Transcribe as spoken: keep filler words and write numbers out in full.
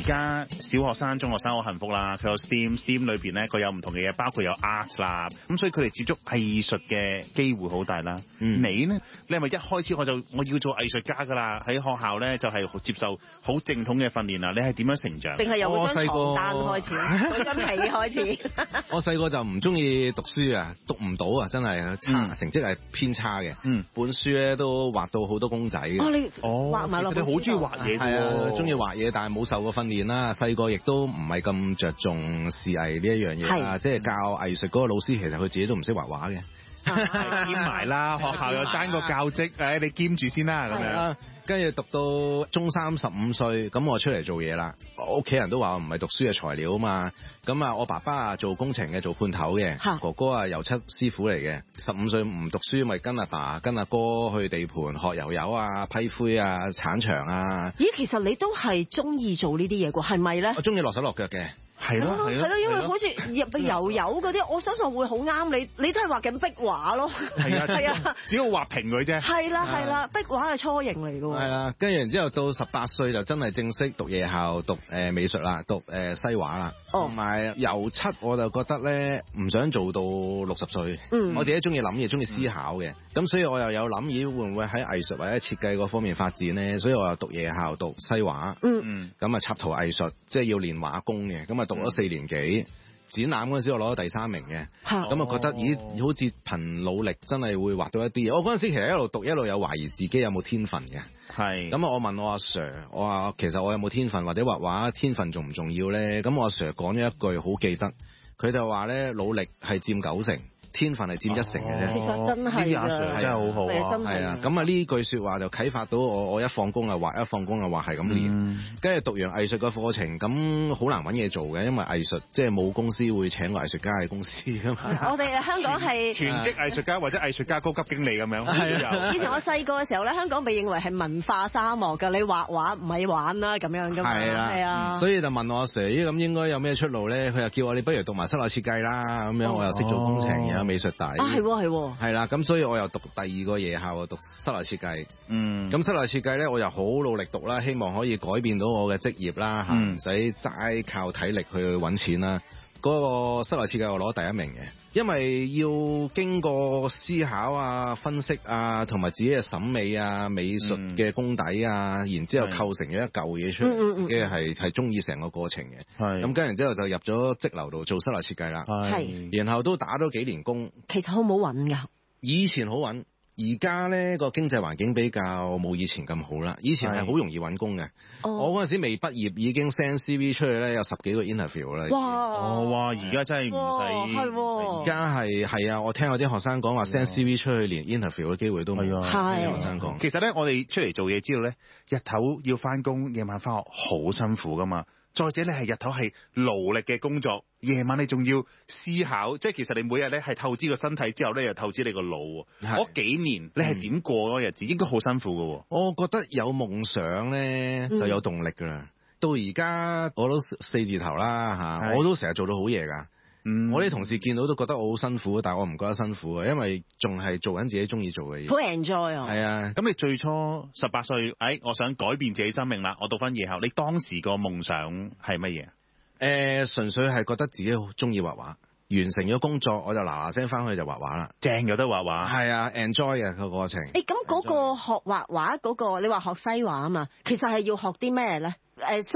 家小學生、中學生好幸福啦，佢有 STEAM，STEAM 裏邊咧佢有唔同嘅嘢，包括有 art 啦，咁所以佢哋接觸藝術嘅機會好大啦。嗯、你呢？你係咪一開始我就我要做藝術家㗎啦？喺學校咧就係、是、接受好正統嘅訓練啦。你係點樣成長？ 定係由張床單開始，由張被開始？ 我細個就唔中意讀書啊，讀唔到啊，真係差，嗯、成績係偏差嘅。嗯，本書咧都畫到好多公仔嘅。 哦，你哦畫埋落去。 你好中意畫嘢㗎喎？ 中意畫嘢，但係冇受過訓練啦。細個亦都唔係咁着重視藝呢一樣嘢啊，即係教藝術嗰個老師，其實佢自己都唔識畫畫嘅。 兼埋啦，學校又爭個教職，誒你兼住先啦咁樣。 跟住讀到中三十五歲，咁我出嚟做嘢啦。屋企人都話我唔係讀書嘅材料啊嘛。咁啊，我爸爸啊做工程嘅，做判頭嘅，哥哥啊油漆師傅嚟嘅。十五歲唔讀書，咪跟阿爸跟阿哥去地盤學油油啊、批灰啊、鏟牆啊。 咦，其實你都係中意做呢啲嘢㗎，係咪咧？ 我中意落手落腳嘅。 係咯，係咯， 因為好似入油油嗰啲，我相信會好啱你。你都係畫緊壁畫咯， 係啊，係啊，只要畫平佢啫。 係啦，係啦，壁畫係初型嚟㗎喎。 係啦，跟住然之後到十八歲就真係正式讀夜校，讀誒、呃、美術啦，讀誒、呃、西畫啦，同埋油漆我就覺得咧唔想做到六十歲。嗯，我自己中意諗嘢，中意思考嘅，咁、嗯、所以我又有諗咦會唔會喺藝術或者設計嗰方面發展咧？所以我又讀夜校，讀西畫。嗯嗯，咁啊插圖藝術，即係要練畫工嘅，咁啊。讀咗四年幾，展覽嗰陣時我攞咗第三名嘅，咁啊、哦、覺得咦好似憑努力真係會畫到一啲嘢。我嗰陣時其實一路讀一路有懷疑自己有冇天分嘅，係咁啊我問我阿 Sir， 我話其實我有冇天分或者畫畫天分重唔重要咧？咁我阿 Sir 講咗一句好記得，佢就話咧努力係佔九成。天分係佔一成嘅啫， 其實真係阿 Sir 真係好好啊， 係啊，咁啊呢句説話就啟發到我，我一放工啊畫，一放工啊畫係咁練，跟住、嗯、讀完藝術嘅課程，咁好難揾嘢做嘅，因為藝術即係冇公司會請個藝術家嘅公司㗎嘛。 我哋香港係全職藝術家或者藝術家高級經理咁樣。 係以前我細個嘅時候咧，香港被認為係文化沙漠㗎，你畫畫唔係玩啦咁樣㗎嘛。係啦，係啊， 所以就問我阿 Sir，咦咁應該有咩出路咧？佢又叫我你不如讀埋室內設計啦，咁樣我又識做工程嘅。美術大啊， 係喎係喎， 係啦，咁所以我又讀第二個夜校，讀室內設計。嗯，咁室內設計咧，我又好努力讀啦，希望可以改變到我嘅職業啦，嚇唔使齋靠體力去揾錢啦。嗰個室內設計我攞第一名嘅，因為要經過思考啊、分析啊，同埋自己嘅審美啊、美術嘅功底啊，嗯、然之後構成咗一嚿嘢出嚟，嗯、自己係係中意成個過程嘅。係咁跟住之後就入咗則樓度做室內設計啦。係，然後都打咗幾年工。 其實好唔好揾㗎？ 以前好揾。而家咧個經濟環境比較冇以前咁好啦，以前係好容易揾工嘅。哦、我嗰陣時未畢業已經 send C V 出去咧，有十幾個 interview 啦。 哇！ 哦哇！而家真係唔使， 係而家係係啊！我聽有啲學生講話 send C V 出去連 interview 嘅機會都冇。係啊，學生講。 其實咧，我哋出嚟做嘢知道咧，日頭要翻工，夜晚翻學好辛苦噶嘛。再者你係日頭係勞力嘅工作，夜晚你仲要思考，即係其實你每日咧係透支個身體之後咧，又透支你個腦。嗰是幾年你係點過嗰日子？嗯、應該好辛苦㗎喎。 我覺得有夢想咧就有動力㗎啦。嗯、到而家我都四字頭啦嚇，是我都成日做到好夜㗎。嗯、我啲同事見到都覺得我好辛苦，但係我唔覺得辛苦啊，因為仲係做緊自己中意做嘅嘢。 好 enjoy 啊！ 係啊， 咁你最初十八歲，哎，我想改變自己生命啦，我讀翻夜校。你當時個夢想係乜嘢？誒、 呃，純粹係覺得自己好中意畫畫。完成咗工作，我就嗱嗱聲翻去就畫畫啦。正有得畫畫。係啊 ，enjoy 啊個過程。誒、 欸，咁嗰個學畫畫嗰、嗰個，你話學西畫啊嘛，其實係要學啲咩咧？誒、呃。